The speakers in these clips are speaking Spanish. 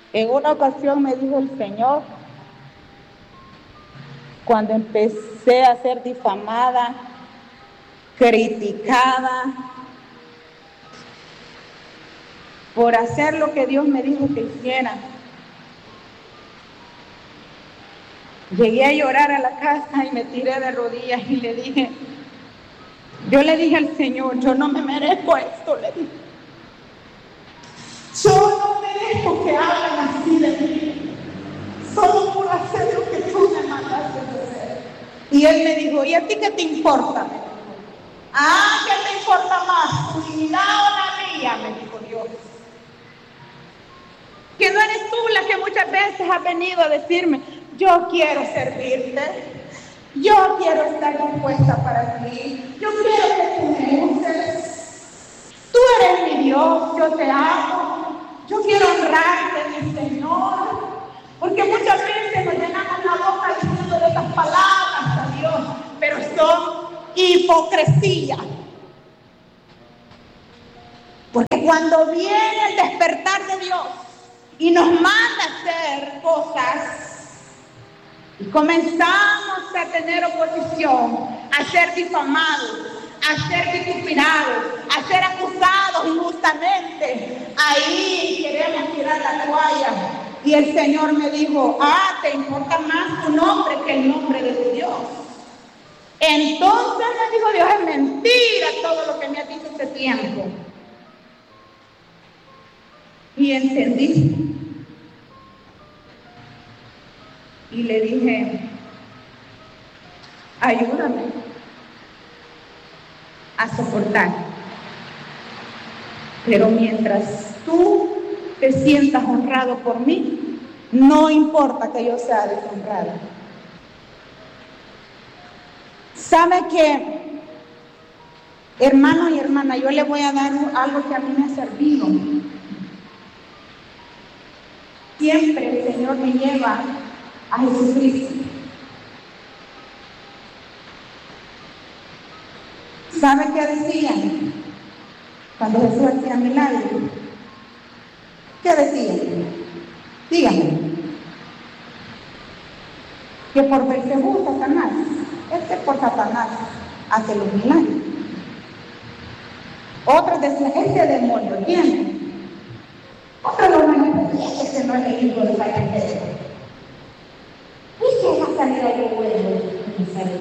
En una ocasión me dijo el Señor, cuando empecé a ser difamada, criticada, por hacer lo que Dios me dijo que hiciera. Llegué a llorar a la casa y me tiré de rodillas y le dije, yo le dije al Señor, yo no me merezco esto, le dije. Yo no merezco que hablen así de mí, solo por hacer lo que tú me mandaste hacer. Y él me dijo, ¿y a ti qué te importa? ¿Qué te importa más, tu dignidad o la mía? Me dijo Dios. Que no eres tú la que muchas veces has venido a decirme, yo quiero servirte, yo quiero estar dispuesta para ti, yo quiero que tú me uses, tú eres mi Dios, yo te amo, yo quiero honrarte, mi Señor, porque muchas veces nos llenamos la boca diciendo de esas palabras a Dios, pero son hipocresía. Porque cuando viene el despertar de Dios y nos manda a hacer cosas y comenzamos a tener oposición, a ser difamados, a ser vituperados, a ser acusados injustamente, ahí queremos tirar la toalla. Y el Señor me dijo, te importa más tu nombre que el nombre de tu Dios. Entonces me dijo Dios, es mentira todo lo que me ha dicho este tiempo. Y entendí. Y le dije, ayúdame a soportar. Pero mientras tú te sientas honrado por mí, no importa que yo sea deshonrado. ¿Sabe qué? Hermano y hermana, yo le voy a dar algo que a mí me ha servido. Siempre el Señor me lleva a Jesucristo. ¿Sabe qué decían cuando Jesús hacía milagros? ¿Qué decían? Díganme. Que por Belcebú, Satanás, por Satanás hace los milagros. Otros decían, este demonio tiene. Otros lo manifestan, este no es el hijo de Satanás. ¿Y qué va a salir algo bueno de Nazaret?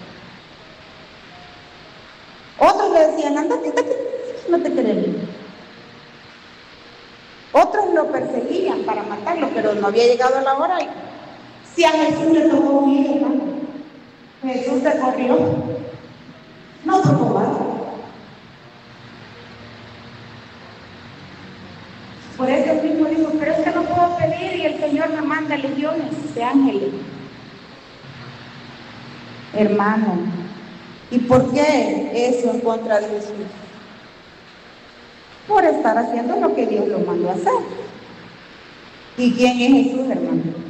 Otros le decían, andate, no te queremos. Otros lo perseguían para matarlo, pero no había llegado la hora. Y si a Jesús le tocó huir, hermano, Jesús se corrió, no preocupado. Por eso mismo dijo, pero es que no puedo pedir y el Señor me manda legiones de ángeles. Hermano, ¿y por qué eso en contra de Jesús? Por estar haciendo lo que Dios lo mandó a hacer. ¿Y quién es Jesús, hermano?